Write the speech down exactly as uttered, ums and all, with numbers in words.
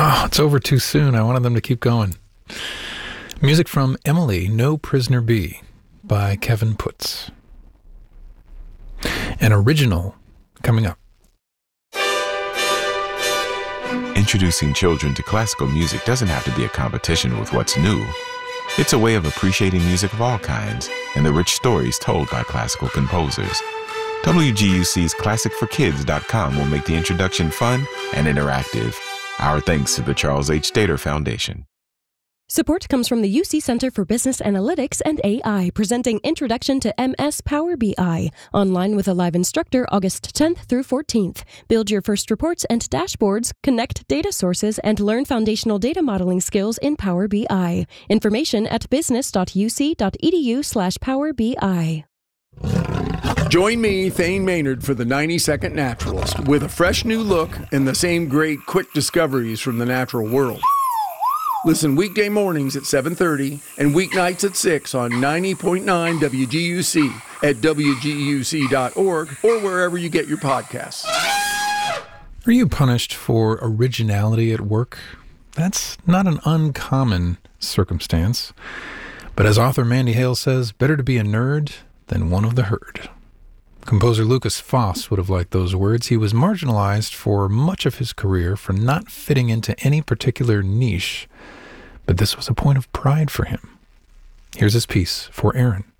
Oh, it's over too soon. I wanted them to keep going. Music from Emily, No Prisoner Be by Kevin Putz. An original coming up. Introducing children to classical music doesn't have to be a competition with what's new. It's a way of appreciating music of all kinds and the rich stories told by classical composers. W G U C's classic for kids dot com will make the introduction fun and interactive. Our thanks to the Charles H. Stater Foundation. Support comes from the U C Center for Business Analytics and A I, presenting Introduction to M S Power B I, online with a live instructor August tenth through fourteenth. Build your first reports and dashboards, connect data sources, and learn foundational data modeling skills in Power B I. Information at business.uc.edu slash Power BI. Join me, Thane Maynard, for the ninety second Naturalist, with a fresh new look and the same great quick discoveries from the natural world. Listen weekday mornings at seven thirty and weeknights at six on ninety point nine W G U C at W G U C dot org or wherever you get your podcasts. Are you punished for originality at work? That's not an uncommon circumstance. But as author Mandy Hale says, better to be a nerd than one of the herd. Composer Lukas Foss would have liked those words. He was marginalized for much of his career for not fitting into any particular niche, but this was a point of pride for him. Here's his piece for Aaron.